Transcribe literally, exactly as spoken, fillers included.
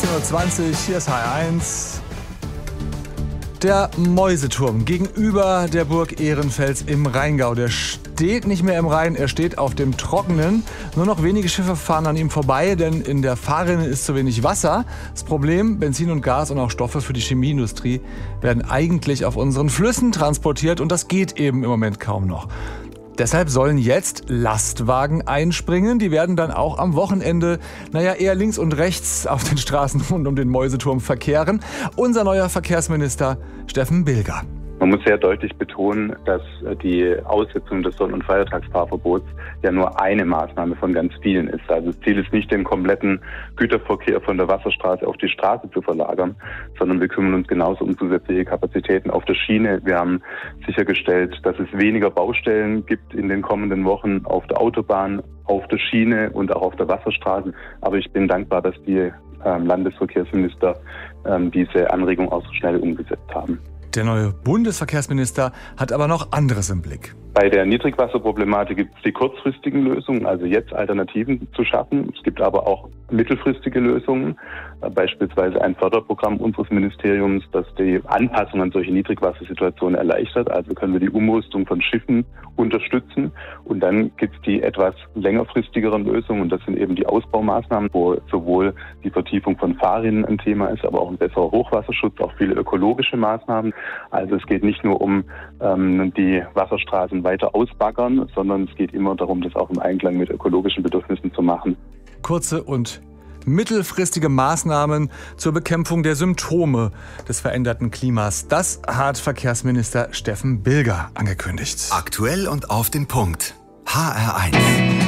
zehn Uhr zwanzig, hier ist H R eins. Der Mäuseturm gegenüber der Burg Ehrenfels im Rheingau. Der steht nicht mehr im Rhein, er steht auf dem Trockenen. Nur noch wenige Schiffe fahren an ihm vorbei, denn in der Fahrrinne ist zu wenig Wasser. Das Problem, Benzin und Gas und auch Stoffe für die Chemieindustrie werden eigentlich auf unseren Flüssen transportiert und das geht eben im Moment kaum noch. Deshalb sollen jetzt Lastwagen einspringen. Die werden dann auch am Wochenende, naja, eher links und rechts auf den Straßen rund um den Mäuseturm verkehren. Unser neuer Verkehrsminister Steffen Bilger. Man muss sehr deutlich betonen, dass die Aussetzung des Sonn- und Feiertagsfahrverbots ja nur eine Maßnahme von ganz vielen ist. Also das Ziel ist nicht, den kompletten Güterverkehr von der Wasserstraße auf die Straße zu verlagern, sondern wir kümmern uns genauso um zusätzliche Kapazitäten auf der Schiene. Wir haben sichergestellt, dass es weniger Baustellen gibt in den kommenden Wochen auf der Autobahn, auf der Schiene und auch auf der Wasserstraße. Aber ich bin dankbar, dass die ähm, Landesverkehrsminister ähm, diese Anregung auch so schnell umgesetzt haben. Der neue Bundesverkehrsminister hat aber noch anderes im Blick. Bei der Niedrigwasserproblematik gibt es die kurzfristigen Lösungen, also jetzt Alternativen zu schaffen. Es gibt aber auch mittelfristige Lösungen, beispielsweise ein Förderprogramm unseres Ministeriums, das die Anpassung an solche Niedrigwassersituationen erleichtert. Also können wir die Umrüstung von Schiffen unterstützen. Und dann gibt es die etwas längerfristigeren Lösungen, und das sind eben die Ausbaumaßnahmen, wo sowohl die Vertiefung von Fahrrinnen ein Thema ist, aber auch ein besserer Hochwasserschutz, auch viele ökologische Maßnahmen. Also es geht nicht nur um ähm, die Wasserstraßen weiter ausbaggern, sondern es geht immer darum, das auch im Einklang mit ökologischen Bedürfnissen zu machen. Kurze und mittelfristige Maßnahmen zur Bekämpfung der Symptome des veränderten Klimas. Das hat Verkehrsminister Steffen Bilger angekündigt. Aktuell und auf den Punkt. H R eins.